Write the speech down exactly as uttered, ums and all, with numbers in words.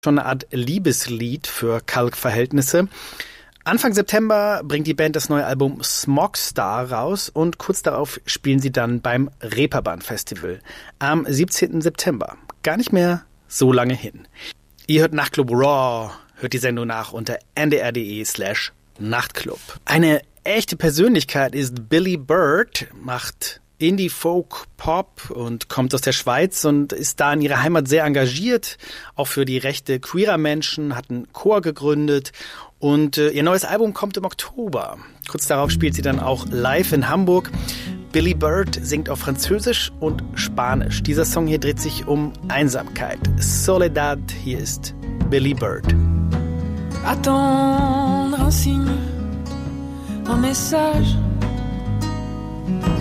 Schon eine Art Liebeslied für Kalk-Verhältnisse. Anfang September bringt die Band das neue Album Smogstar raus und kurz darauf spielen sie dann beim Reeperbahn Festival am siebzehnten September. Gar nicht mehr so lange hin. Ihr hört Nachtclub Raw, hört die Sendung nach unter ndr.de slash Nachtclub. Eine echte Persönlichkeit ist Billy Bird, macht Indie, Folk, Pop und kommt aus der Schweiz und ist da in ihrer Heimat sehr engagiert, auch für die Rechte queerer Menschen, hat einen Chor gegründet und äh, ihr neues Album kommt im Oktober. Kurz darauf spielt sie dann auch live in Hamburg. Billy Bird singt auf Französisch und Spanisch. Dieser Song hier dreht sich um Einsamkeit. Soledad, hier ist Billy Bird. Attendre un signe, un message.